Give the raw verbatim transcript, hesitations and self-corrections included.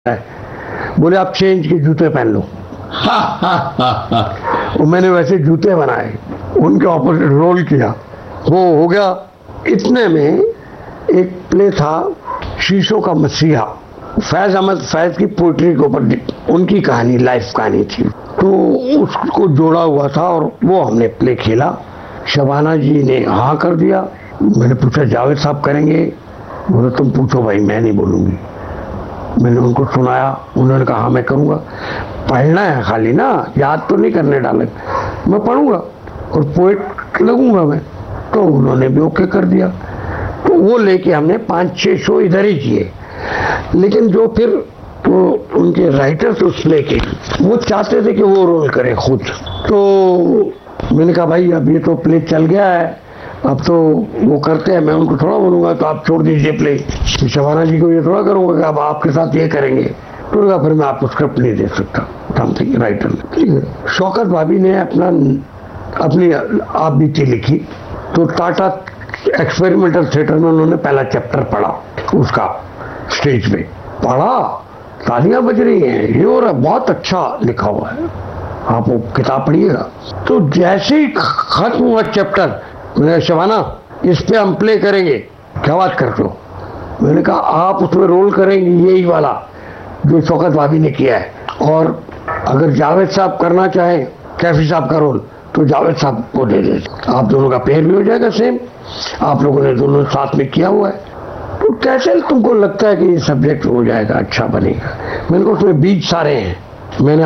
बोले आप चेंज के जूते पहन लो। और मैंने वैसे जूते बनाए, उनके ऑपोजिट रोल किया, वो हो गया। इतने में एक प्ले था शीशों का मसीहा, फैज अहमद फैज की पोइट्री के ऊपर उनकी कहानी, लाइफ कहानी थी, तो उसको जोड़ा हुआ था और वो हमने प्ले खेला। शबाना जी ने हाँ कर दिया। मैंने पूछा जावेद साहब करेंगे? बोले तुम पूछो भाई, मैं नहीं बोलूँगी। मैंने उनको सुनाया, उन्होंने कहा हाँ मैं करूँगा। पढ़ना है खाली ना, याद तो नहीं करने डाले, मैं पढ़ूँगा और पोएट लगूंगा मैं। तो उन्होंने भी ओके कर दिया। तो वो लेके हमने पाँच छः शो इधर ही किए। लेकिन जो फिर वो उनके राइटर्स उस प्ले के, वो चाहते थे कि वो रोल करे खुद। तो मैंने कहा भाई अब ये तो प्ले चल गया है, अब तो वो करते हैं, मैं उनको थोड़ा बोलूँगा तो आप छोड़ दीजिए प्ले। शबाना जी को ये थोड़ा करूँगा कि अब आपके साथ ये करेंगे। तो फिर मैं आपको स्क्रिप्ट नहीं दे सकता, राइटर ने। ठीक है। शौकत भाभी ने अपना अपनी आप बीती लिखी, तो टाटा एक्सपेरिमेंटल थिएटर में उन्होंने पहला चैप्टर पढ़ा, उसका स्टेज पे पढ़ा, तालियां बज रही हैं, ये हो रहा, बहुत अच्छा लिखा हुआ है, आप वो किताब पढ़िएगा। तो जैसे ही खत्म हुआ चैप्टर, मैंने शबाना इस पे हम प्ले करेंगे, क्या बात करते हो? मैंने कहा आप उसमें रोल करेंगे यही वाला जो शौकत भाभी ने किया है, और अगर जावेद साहब करना चाहें कैफी साहब का रोल तो जावेद साहब को दे दे, आप दोनों का पेयर भी हो जाएगा सेम, आप लोगों ने दोनों साथ में किया हुआ है। तो कैसे तुमको लगता है कि ये सब्जेक्ट हो जाएगा, अच्छा बनेगा? मैंने कहा उसमें बीज सारे हैं। मैंने